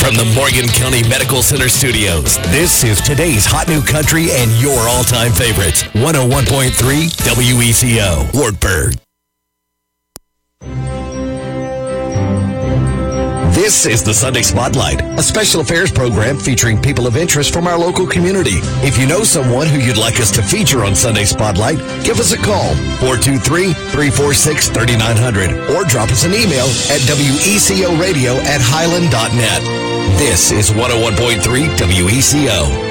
From the Morgan County Medical Center studios, this is today's hot new country and your all-time favorites. 101.3 WECO, Wartburg. This is the Sunday Spotlight, a special affairs program featuring people of interest from our local community. If you know someone who you'd like us to feature on Sunday Spotlight, give us a call, 423-346-3900, or drop us an email at wecoradio@highland.net. This is 101.3 WECO.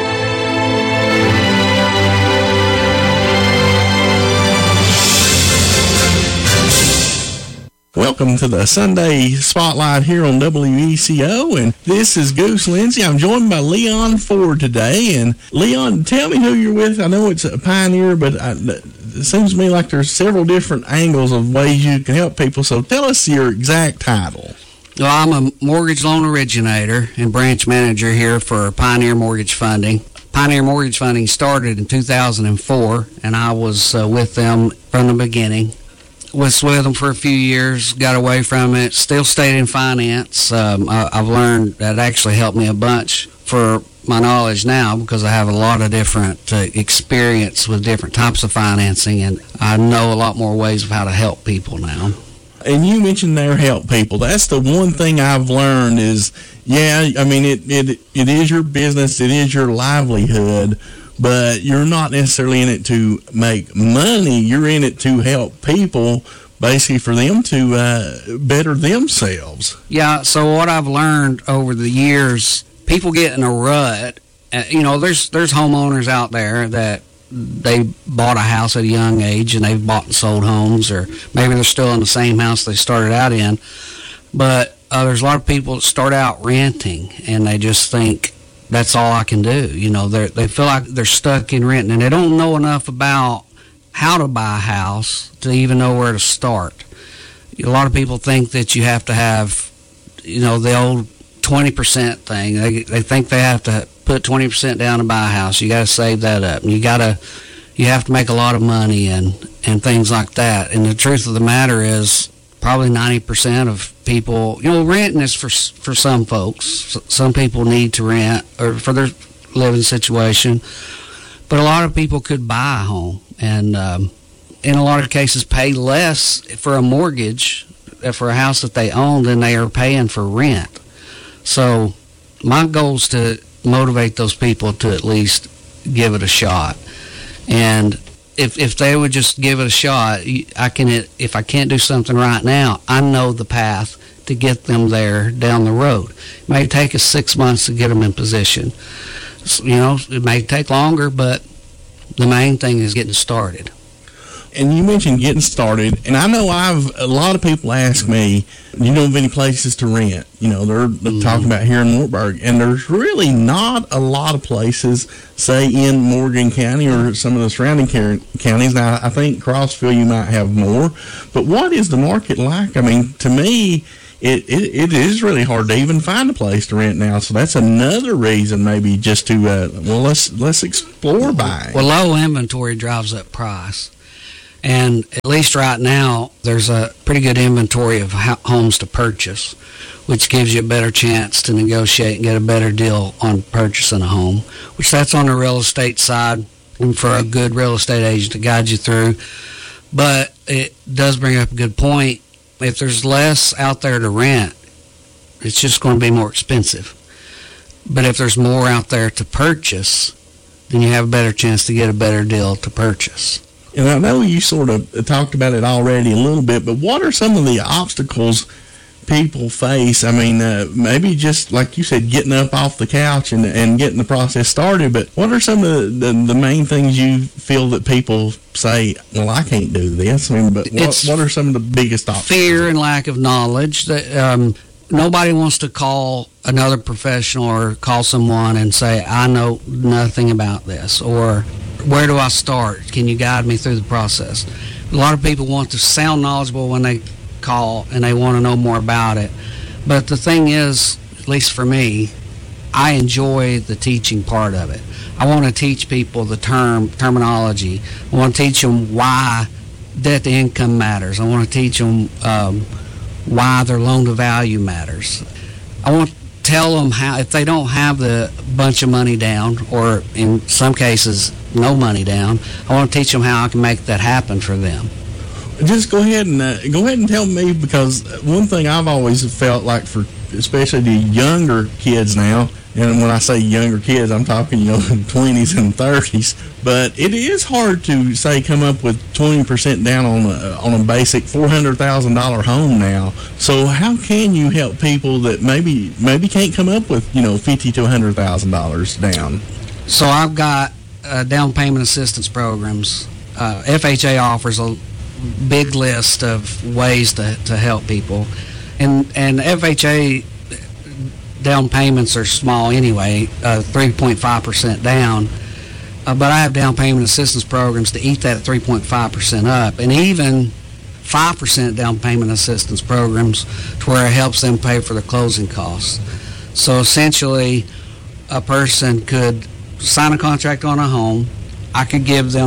Welcome to the Sunday Spotlight here on WECO, and this is Goose Lindsay. I'm joined by Leon Ford today, and Leon, tell me who you're with. I know it's a Pioneer, but it seems to me like there's several different angles of ways you can help people, so tell us your exact title. Well, I'm a mortgage loan originator and branch manager here for Pioneer Mortgage Funding. Pioneer Mortgage Funding started in 2004, and I was with them from the beginning. Was with them for a few years, got away from it, still stayed in finance. I've learned that actually helped me a bunch for my knowledge now, because I have a lot of different experience with different types of financing, and I know a lot more ways of how to help people now. And you mentioned there help people. That's the one thing I've learned is, yeah, I mean, it is your business, it is your livelihood, but you're not necessarily in it to make money. You're in it to help people, basically for them to better themselves. Yeah, so what I've learned over the years, people get in a rut. You know, there's homeowners out there that they bought a house at a young age and they've bought and sold homes, or maybe they're still in the same house they started out in. But there's a lot of people that start out renting, and they just think, that's all I can do. You know, they feel like they're stuck in renting, and they don't know enough about how to buy a house to even know where to start. A lot of people think that you have to have, you know, the old 20% thing. They think they have to put 20% down to buy a house. You got to save that up. You have to make a lot of money and things like that. And the truth of the matter is, probably 90% of people, you know, renting is for some folks. Some people need to rent or for their living situation, but a lot of people could buy a home, and in a lot of cases pay less for a mortgage for a house that they own than they are paying for rent. So my goal is to motivate those people to at least give it a shot. And if they would just give it a shot, if I can't do something right now, I know the path to get them there down the road. It may take us 6 months to get them in position. So, you know, it may take longer, but the main thing is getting started. And you mentioned getting started, and I know a lot of people ask me, you know of any places to rent? You know, they're talking about here in Wartburg, and there's really not a lot of places, say in Morgan County or some of the surrounding counties. Now, I think Crossville you might have more, but what is the market like? I mean, to me, it is really hard to even find a place to rent now, so that's another reason maybe just to, let's explore buying. Well, low inventory drives up price. And at least right now, there's a pretty good inventory of homes to purchase, which gives you a better chance to negotiate and get a better deal on purchasing a home, which that's on the real estate side and for a good real estate agent to guide you through. But it does bring up a good point. If there's less out there to rent, it's just going to be more expensive. But if there's more out there to purchase, then you have a better chance to get a better deal to purchase. And I know you sort of talked about it already a little bit, but what are some of the obstacles people face? I mean, maybe just like you said, getting up off the couch and getting the process started, but what are some of the main things you feel that people say, well, I can't do this? I mean, but what are some of the biggest obstacles? Fear and lack of knowledge. Nobody wants to call another professional or call someone and say, I know nothing about this, or where do I start? Can you guide me through the process? A lot of people want to sound knowledgeable when they call and they want to know more about it. But the thing is, at least for me, I enjoy the teaching part of it. I want to teach people the terminology. I want to teach them why debt to income matters. I want to teach them why their loan to value matters. I want tell them how, if they don't have the bunch of money down, or in some cases no money down, I want to teach them how I can make that happen for them. Just go ahead and tell me, because one thing I've always felt like, for especially the younger kids now, and when I say younger kids, I'm talking 20s and 30s, but it is hard to say come up with 20% down on a basic $400,000 home now. So how can you help people that maybe can't come up with $50,000 to $100,000 down? So I've got down payment assistance programs. FHA offers a big list of ways to help people, and FHA down payments are small anyway, 3.5% down, but I have down payment assistance programs to eat that 3.5% up, and even 5% down payment assistance programs to where it helps them pay for the closing costs. So essentially, a person could sign a contract on a home. I could give them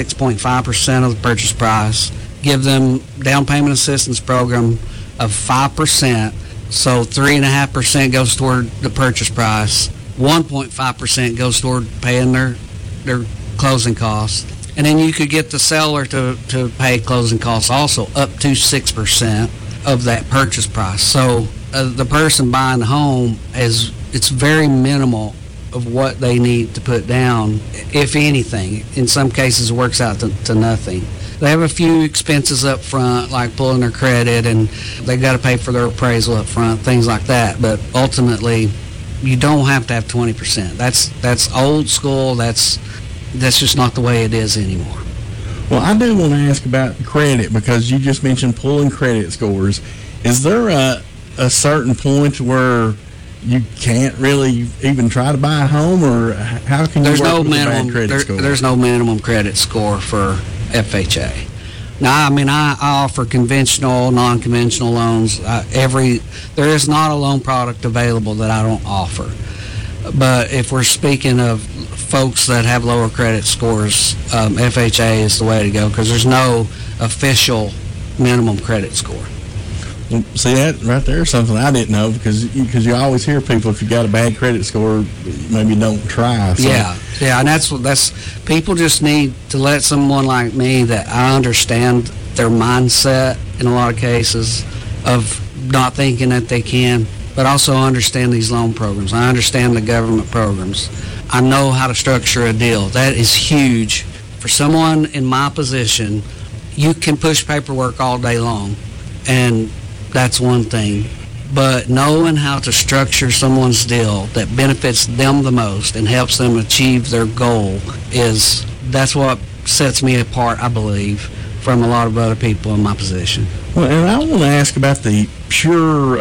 96.5% of the purchase price, give them down payment assistance program of 5%, so 3.5% goes toward the purchase price, 1.5% goes toward paying their closing costs, and then you could get the seller to pay closing costs also up to 6% of that purchase price. So the person buying the home, it's very minimal of what they need to put down, if anything. In some cases, it works out to nothing. They have a few expenses up front, like pulling their credit, and they got to pay for their appraisal up front, things like that. But ultimately, you don't have to have 20%. That's old school. That's just not the way it is anymore. Well, I do want to ask about credit, because you just mentioned pulling credit scores. Is there a certain point where you can't really even try to buy a home, or how can you work with a bad credit score? There's no minimum credit score for FHA. Now, I offer conventional, non-conventional loans. There is not a loan product available that I don't offer. But if we're speaking of folks that have lower credit scores, FHA is the way to go, because there's no official minimum credit score. See, that right there is something I didn't know, because you always hear people, if you got a bad credit score, maybe don't try. So. Yeah, and that's people just need to let someone like me, that I understand their mindset in a lot of cases of not thinking that they can, but also understand these loan programs. I understand the government programs. I know how to structure a deal. That is huge. For someone in my position, you can push paperwork all day long, and that's one thing. But knowing how to structure someone's deal that benefits them the most and helps them achieve their goal, that's what sets me apart, I believe, from a lot of other people in my position. Well, and I want to ask about the pure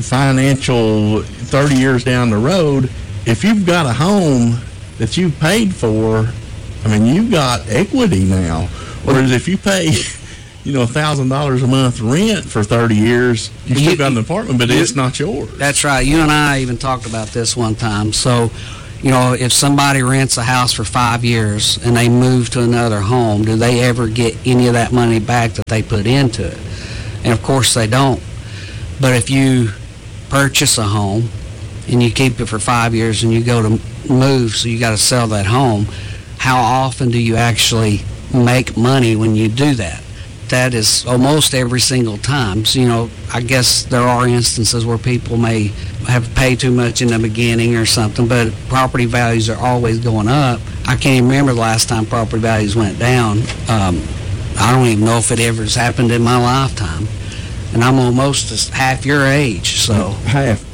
financial 30 years down the road. If you've got a home that you've paid for, you've got equity now. Whereas if you pay $1,000 a month rent for 30 years, you still got an apartment, but it's not yours. That's right. You and I even talked about this one time. So, if somebody rents a house for 5 years and they move to another home, do they ever get any of that money back that they put into it? And of course they don't. But if you purchase a home and you keep it for 5 years and you go to move, so you got to sell that home, how often do you actually make money when you do that? That is almost every single time. So, I guess there are instances where people may have paid too much in the beginning or something, but property values are always going up. I can't even remember the last time property values went down. I don't even know if it ever has happened in my lifetime. And I'm almost half your age, so. Half.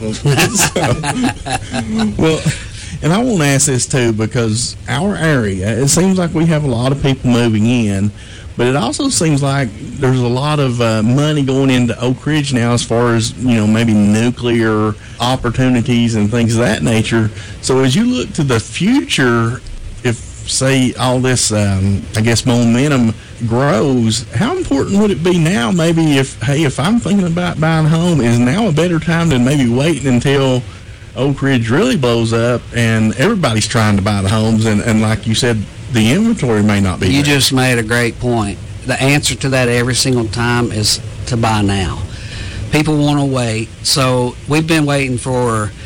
Well, and I want to ask this too, because our area, it seems like we have a lot of people moving in, but it also seems like there's a lot of money going into Oak Ridge now, as far as, maybe nuclear opportunities and things of that nature. So as you look to the future, if, say, all this, momentum grows, how important would it be now, maybe, if I'm thinking about buying a home, is now a better time than maybe waiting until Oak Ridge really blows up and everybody's trying to buy the homes, and like you said, the inventory may not be You there. just made a great point. The answer to that every single time is to buy now. People want to wait. So we've been waiting for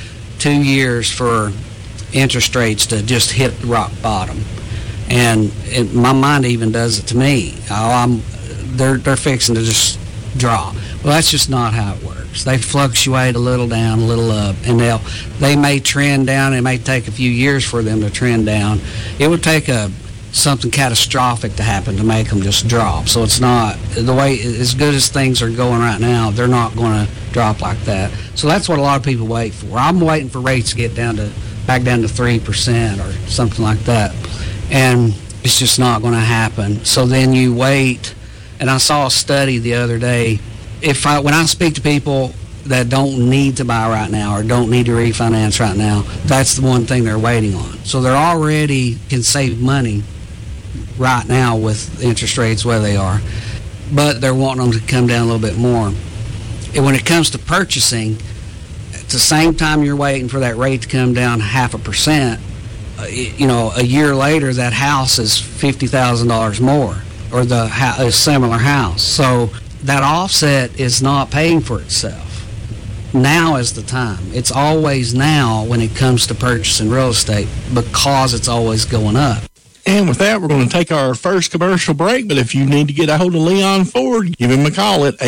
2 years for interest rates to just hit rock bottom. And my mind even does it to me. They're fixing to just drop. Well, that's just not how it works. They fluctuate a little down, a little up, and they may trend down. It may take a few years for them to trend down. It would take something catastrophic to happen to make them just drop. So it's not, the way, as good as things are going right now, they're not going to drop like that. So that's what a lot of people wait for. I'm waiting for rates to get back down to 3% or something like that. And it's just not going to happen. So then you wait, and I saw a study the other day. When I speak to people that don't need to buy right now or don't need to refinance right now, that's the one thing they're waiting on. So they're already can save money right now with interest rates where they are, but they're wanting them to come down a little bit more. And when it comes to purchasing, at the same time you're waiting for that rate to come down 0.5%, a year later that house is $50,000 more, or a similar house. So that offset is not paying for itself. Now is the time. It's always now when it comes to purchasing real estate, because it's always going up. And with that, we're going to take our first commercial break. But if you need to get a hold of Leon Ford, give him a call at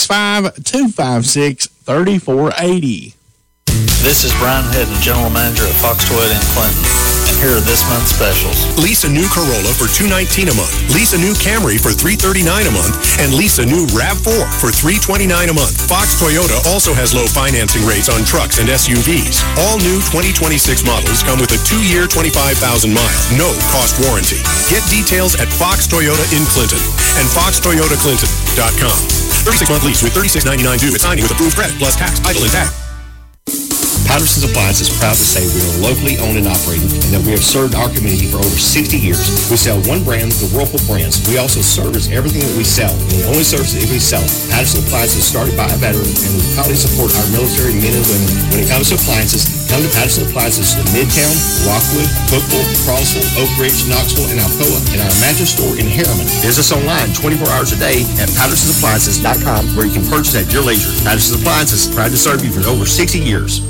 865-256-3480. This is Brian Hedden, General Manager at Fox Toyota in Clinton. And here are this month's specials. Lease a new Corolla for $219 a month. Lease a new Camry for $339 a month. And lease a new RAV4 for $329 a month. Fox Toyota also has low financing rates on trucks and SUVs. All new 2026 models come with a 2-year, 25,000-mile, no-cost warranty. Get details at Fox Toyota in Clinton and foxtoyotaclinton.com. 36-month lease with $36.99 due at signing with approved credit plus tax, title, and tag. Patterson's Appliance is proud to say we are locally owned and operated, and that we have served our community for over 60 years. We sell one brand, the Whirlpool brands. We also service everything that we sell, and we only service it if we sell it. Patterson's Appliance is started by a veteran, and we proudly support our military men and women. When it comes to appliances, come to Patterson's Appliances in Midtown, Rockwood, Cookville, Crossville, Oak Ridge, Knoxville, and Alcoa, and our mattress store in Harriman. Visit us online 24 hours a day at Patterson'sAppliances.com, where you can purchase at your leisure. Patterson's Appliances, proud to serve you for over 60 years.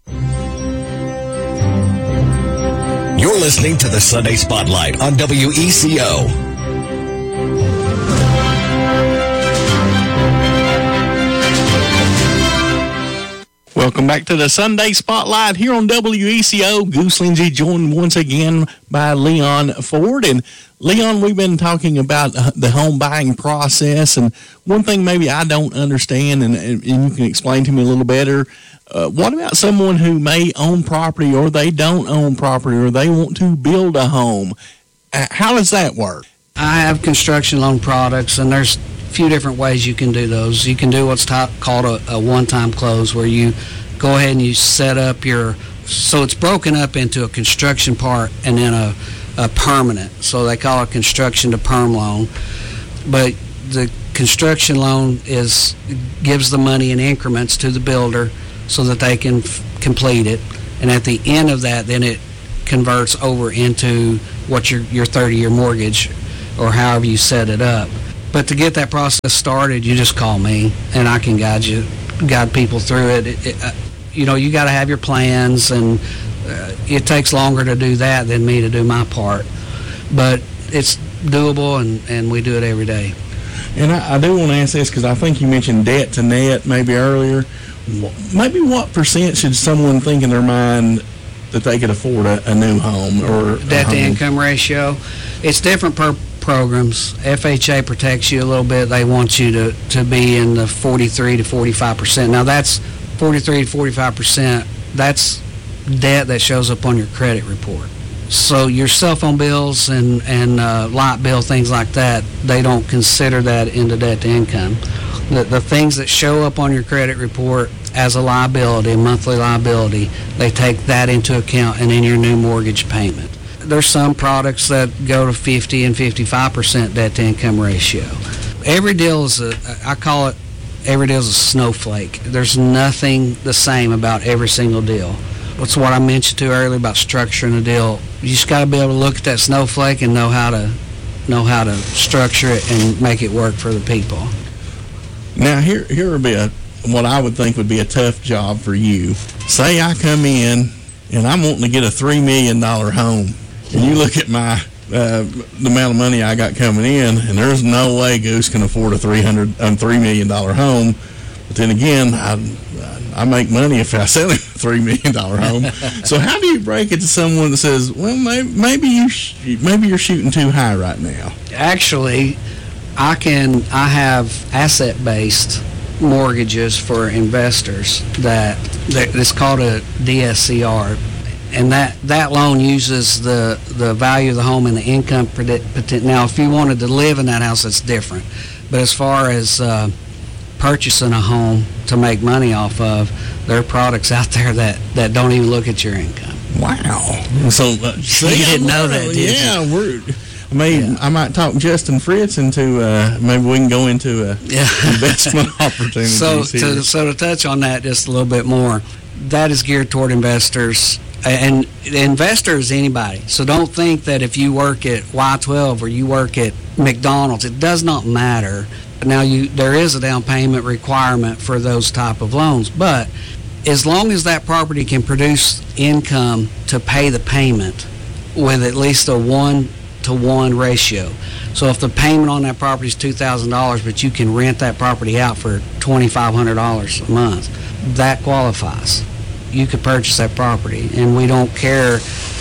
You're listening to the Sunday Spotlight on WECO. Welcome back to the Sunday Spotlight here on WECO. Goose Lindsay joined once again by Leon Ford. And Leon, we've been talking about the home buying process, and one thing maybe I don't understand, and you can explain to me a little better, what about someone who may own property, or they don't own property, or they want to build a home? How does that work? I have construction loan products, and there's a few different ways you can do those. You can do what's called a one-time close, where you go ahead and you set up so it's broken up into a construction part and then a permanent. So they call it construction to perm loan. But the construction loan gives the money in increments to the builder so that they can complete it. And at the end of that, then it converts over into what your 30-year mortgage, or however you set it up. But to get that process started, you just call me, and I can guide people through it. You got to have your plans, and it takes longer to do that than me to do my part. But it's doable, and we do it every day. And I do want to ask this, because I think you mentioned debt to net maybe earlier. Maybe what percent should someone think in their mind that they could afford a new home? Or debt to income ratio? It's different per programs. FHA protects you a little bit. They want you to be in the 43 to 45%. Now that's 43 to 45%. That's debt that shows up on your credit report. So your cell phone bills and light bill, things like that, they don't consider that into debt to income. The things that show up on your credit report as a liability, a monthly liability, they take that into account and in your new mortgage payment. There's some products that go to 50 and 55% debt to income ratio. Every deal is every deal is a snowflake. There's nothing the same about every single deal. That's what I mentioned to earlier about structuring a deal. You just got to be able to look at that snowflake and know how to structure it and make it work for the people. Now, here would be a what I would think would be a tough job for you. Say I come in and I'm wanting to get a $3 million home, and you look at my the amount of money I got coming in, and there's no way Goose can afford a $3 million home. But then again, I make money if I sell him a $3 million home. So how do you break it to someone that says, well, maybe you're shooting too high right now? Actually, I have asset-based mortgages for investors that's called a DSCR. And that loan uses the value of the home and the income. Now, if you wanted to live in that house, that's different. But as far as purchasing a home to make money off of, there are products out there that don't even look at your income. Wow. So see, you didn't know that, did you? I might talk Justin Fritz into maybe we can go into investment opportunities here. So to touch on that just a little bit more, that is geared toward investors. And the investor is anybody. So don't think that if you work at Y12 or you work at McDonald's, it does not matter. Now, there is a down payment requirement for those type of loans. But as long as that property can produce income to pay the payment with at least a 1-to-1 ratio. So if the payment on that property is $2,000, but you can rent that property out for $2,500 a month, that qualifies. You could purchase that property, and we don't care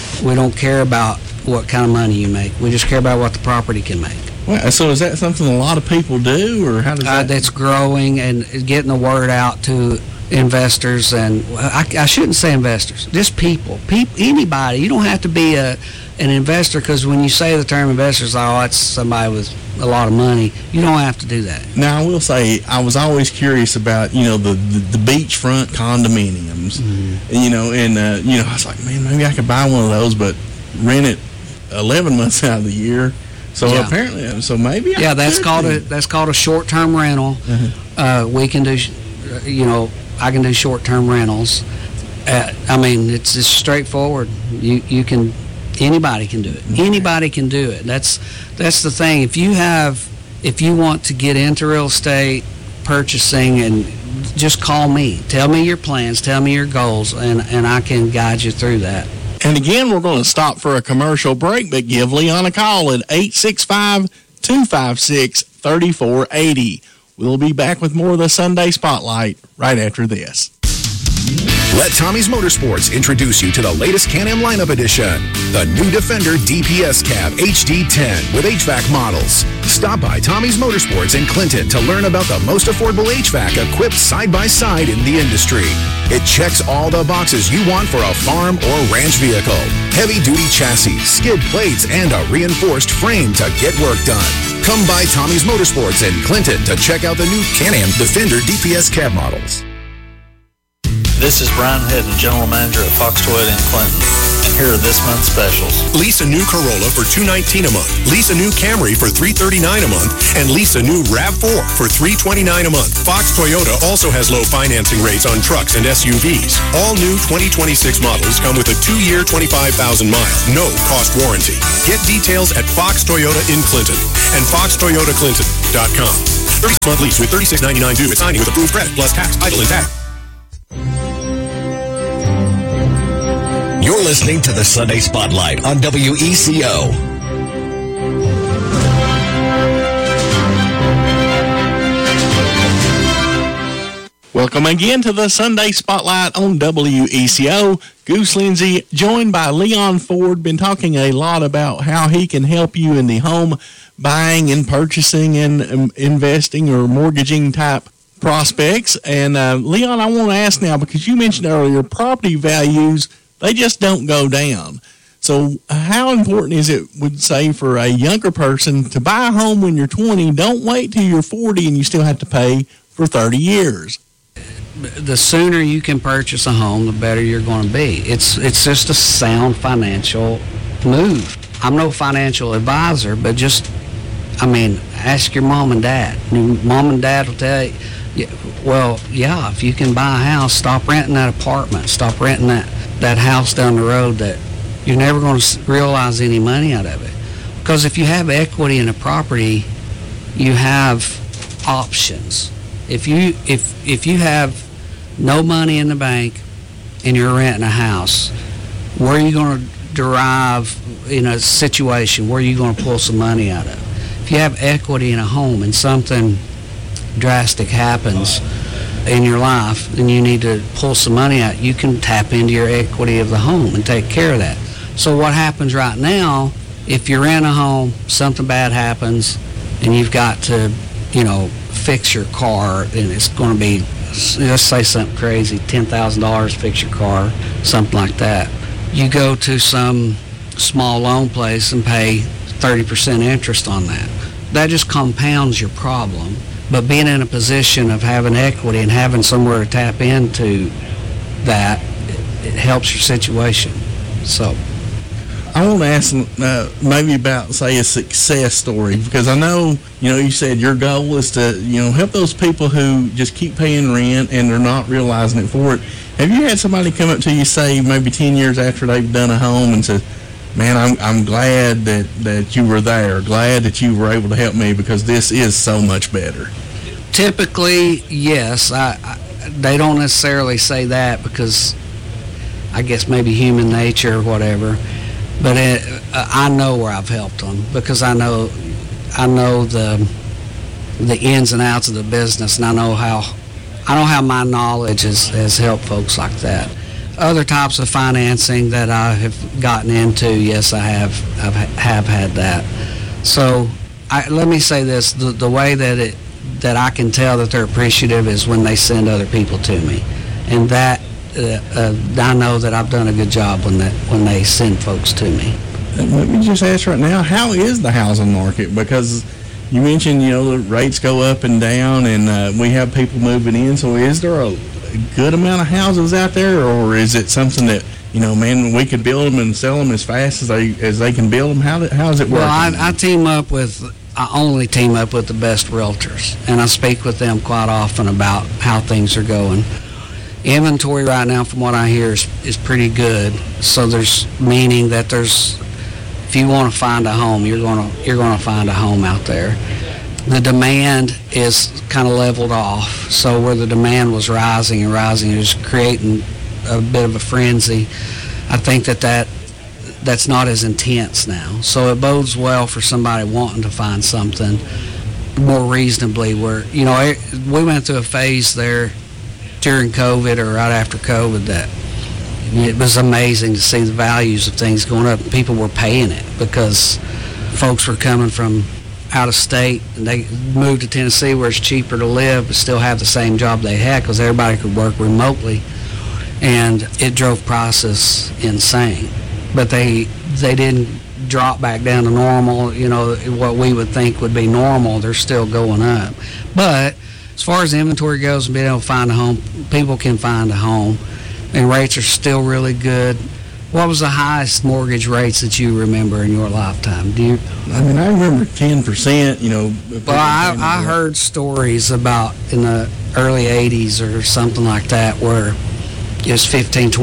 about what kind of money you make. We just care about what the property can make. Well, so is that something a lot of people do, or how does that? That's growing and getting the word out to investors, and I shouldn't say investors, just people, anybody. You don't have to be an investor, because when you say the term investor, it's like, oh, that's somebody with a lot of money. You don't have to do that. Now, I will say, I was always curious about, the beachfront condominiums, and I was like, man, maybe I could buy one of those, but rent it 11 months out of the year. So apparently, so maybe that's called a short-term rental. We can do, I can do short-term rentals. It's just straightforward. Anybody can do it. Okay. Anybody can do it. That's the thing. If you want to get into real estate purchasing, and just call me. Tell me your plans. Tell me your goals, and I can guide you through that. And again, we're going to stop for a commercial break, but give Leon a call at 865-256-3480. We'll be back with more of the Sunday Spotlight right after this. Let Tommy's Motorsports introduce you to the latest Can-Am lineup edition, the new Defender DPS Cab HD10 with HVAC models. Stop by Tommy's Motorsports in Clinton to learn about the most affordable HVAC equipped side-by-side in the industry. It checks all the boxes you want for a farm or ranch vehicle. Heavy-duty chassis, skid plates, and a reinforced frame to get work done. Come by Tommy's Motorsports in Clinton to check out the new Can-Am Defender DPS Cab models. This is Brian Hedden, General Manager at Fox Toyota in Clinton, and here are this month's specials. Lease a new Corolla for $219 a month. Lease a new Camry for $339 a month. And lease a new RAV4 for $329 a month. Fox Toyota also has low financing rates on trucks and SUVs. All new 2026 models come with a 2-year, 25,000-mile, no-cost warranty. Get details at Fox Toyota in Clinton and foxtoyotaclinton.com. 30-month lease with $36.99 due at signing with approved credit plus tax, title, and tag. You're listening to the Sunday Spotlight on WECO. Welcome again to the Sunday Spotlight on WECO. Goose Lindsay, joined by Leon Ford, been talking a lot about how he can help you in the home buying and purchasing and investing or mortgaging type prospects. And Leon, I want to ask now, because you mentioned earlier property values, they just don't go down. So how important is it, would say, for a younger person to buy a home when you're 20? Don't wait till you're 40 and you still have to pay for 30 years. The sooner you can purchase a home, the better you're going to be. It's just a sound financial move. I'm no financial advisor, but just, ask your mom and dad. Mom and dad will tell you, if you can buy a house, stop renting that apartment, stop renting that house down the road that you're never going to realize any money out of it. Because if you have equity in a property, you have options. If you have no money in the bank and you're renting a house, where are you going to derive in a situation? Where are you going to pull some money out of? If you have equity in a home and something drastic happens in your life and you need to pull some money out, you can tap into your equity of the home and take care of that. So what happens right now, if you're in a home, something bad happens, and you've got to, fix your car, and it's going to be, let's say something crazy, $10,000 fix your car, something like that. You go to some small loan place and pay 30% interest on that. That just compounds your problem. But being in a position of having equity and having somewhere to tap into that, it helps your situation. So I want to ask maybe about, say, a success story, because I know, you said your goal is to, help those people who just keep paying rent and they're not realizing it for it. Have you had somebody come up to you, say, maybe 10 years after they've done a home and said, man, I'm glad that you were there, glad that you were able to help me because this is so much better? Typically, yes. They don't necessarily say that because I guess maybe human nature or whatever. But I know where I've helped them because I know the ins and outs of the business, and I know how my knowledge has helped folks like that. Other types of financing that I have gotten into, yes, I have had that. So let me say this: the way that I can tell that they're appreciative is when they send other people to me, and that. I know that I've done a good job when they send folks to me. Let me just ask right now, how is the housing market? Because you mentioned, the rates go up and down, and we have people moving in. So is there a good amount of houses out there, or is it something that, man, we could build them and sell them as fast as they can build them? How is it working? Well, I only team up with the best realtors, and I speak with them quite often about how things are going. Inventory right now, from what I hear, is pretty good. So there's meaning that if you want to find a home, you're going to find a home out there. The demand is kind of leveled off. So where the demand was rising, it was creating a bit of a frenzy. I think that's not as intense now. So it bodes well for somebody wanting to find something more reasonably. Where we went through a phase there during COVID or right after COVID that it was amazing to see the values of things going up. People were paying it because folks were coming from out of state and they moved to Tennessee where it's cheaper to live but still have the same job they had because everybody could work remotely, and it drove prices insane. But they didn't drop back down to normal, what we would think would be normal. They're still going up. But as far as the inventory goes and being able to find a home, people can find a home, and rates are still really good. What was the highest mortgage rates that you remember in your lifetime? I remember 10%, Well, I heard stories about in the early 80s or something like that where it was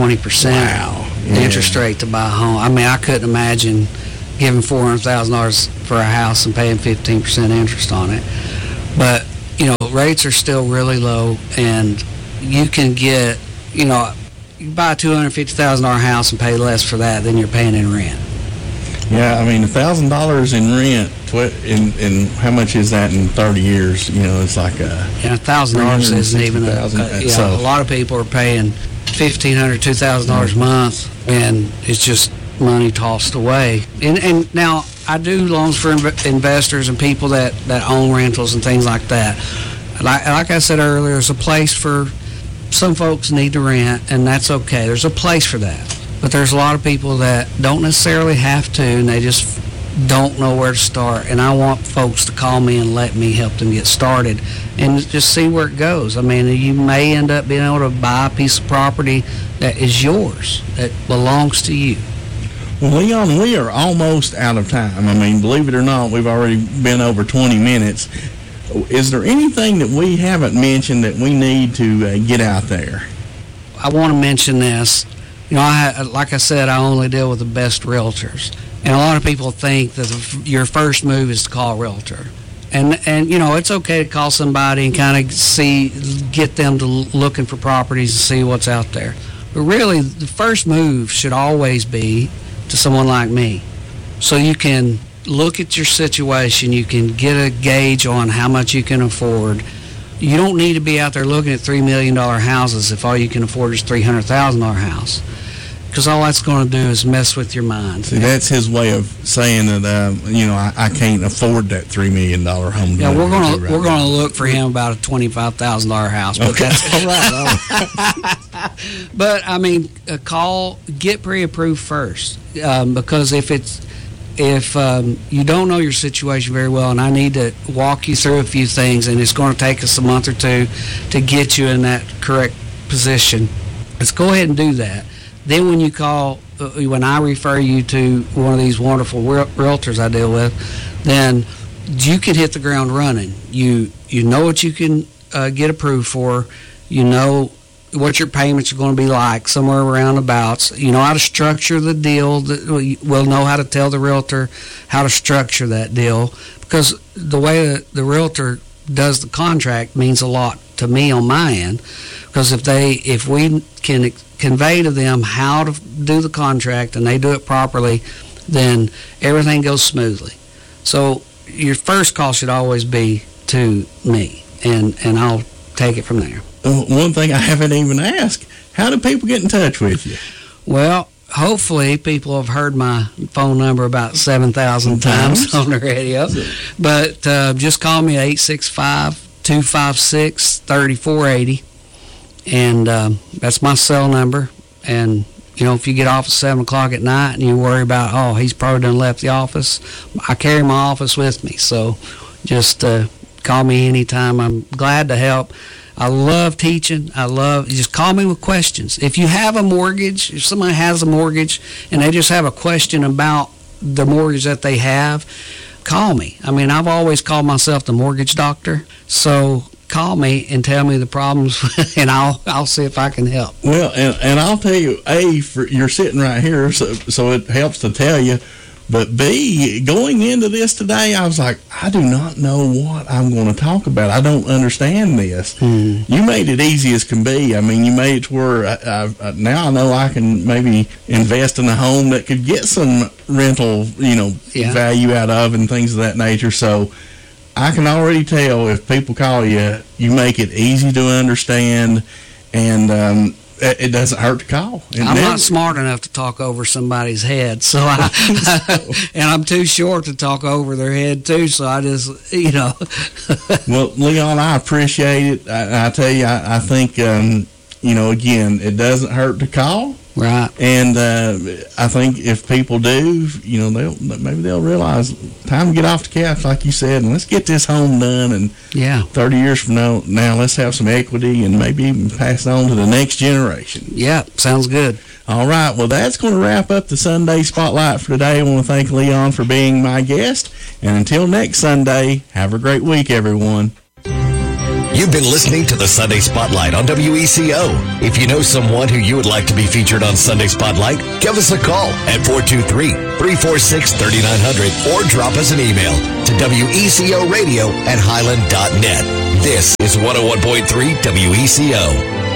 15-20% interest rate to buy a home. I couldn't imagine giving $400,000 for a house and paying 15% interest on it. But rates are still really low, and you can get, you buy a $250,000 house and pay less for that than you're paying in rent. Yeah, $1,000 in rent, and how much is that in 30 years? It's like $1,000 isn't even a lot of people are paying $1,500, $2,000 a month, and it's just money tossed away. And now I do loans for investors and people that own rentals and things like that. Like I said earlier, there's a place for some folks need to rent, and that's okay. There's a place for that. But there's a lot of people that don't necessarily have to, and they just don't know where to start. And I want folks to call me and let me help them get started and just see where it goes. You may end up being able to buy a piece of property that is yours, that belongs to you. Well, Leon, we are almost out of time. Believe it or not, we've already been over 20 minutes. Is there anything that we haven't mentioned that we need to get out there? I want to mention this. Like I said, I only deal with the best realtors. And a lot of people think that your first move is to call a realtor. And you know, it's okay to call somebody and kind of get them to looking for properties and see what's out there. But really, the first move should always be to someone like me. So you can look at your situation, you can get a gauge on how much you can afford. You don't need to be out there looking at $3 million houses if all you can afford is $300,000 house. Because all that's going to do is mess with your mind. See, that's his way of saying that, you know, I can't afford that $3 million home. Yeah, we're going to look for him about a $25,000 house. But okay. That's all right. But, I mean, get pre-approved first. Because if you don't know your situation very well, and I need to walk you through a few things, and it's going to take us a month or two to get you in that correct position, let's go ahead and do that. Then when you call, when I refer you to one of these wonderful realtors I deal with, then you can hit the ground running. You know what you can get approved for. You know what your payments are going to be like, somewhere around abouts. You know how to structure the deal. We'll know how to tell the realtor how to structure that deal, because the way the realtor does the contract means a lot to me on my end. Because if we can convey to them how to do the contract and they do it properly, then everything goes smoothly. So your first call should always be to me, and I'll take it from there. One thing I haven't even asked, how do people get in touch with you? Well, hopefully people have heard my phone number about 7,000 times on the radio. But just call me at 865-256-3480. And that's my cell number. And, you know, if you get off at 7 o'clock at night and you worry about, oh, he's probably done left the office, I carry my office with me. So just call me anytime. I'm glad to help. I love teaching. Just call me with questions. If you have a mortgage, if somebody has a mortgage and they just have a question about the mortgage that they have, call me. I mean, I've always called myself the mortgage doctor. So call me and tell me the problems, and I'll see if I can help. Well, and I'll tell you, you're sitting right here, so it helps to tell you. But B, going into this today, I was like, I do not know what I'm going to talk about. I don't understand this. You made it easy as can be. I mean, you made it to where now I know I can maybe invest in a home that could get some rental, value out of and things of that nature. So I can already tell if people call you, you make it easy to understand, and it doesn't hurt to call. I'm not smart enough to talk over somebody's head, so and I'm too short to talk over their head too, so I just, Well, Leon, I appreciate it. I tell you, I think, again, it doesn't hurt to call. Right. And I think if people do, maybe they'll realize time to get off the couch, like you said, and let's get this home done. And 30 years from now, let's have some equity and maybe even pass it on to the next generation. Yeah, sounds good. All right. Well, that's going to wrap up the Sunday Spotlight for today. I want to thank Leon for being my guest. And until next Sunday, have a great week, everyone. You've been listening to the Sunday Spotlight on WECO. If you know someone who you would like to be featured on Sunday Spotlight, give us a call at 423-346-3900 or drop us an email to WECOradio@highland.net. This is 101.3 WECO.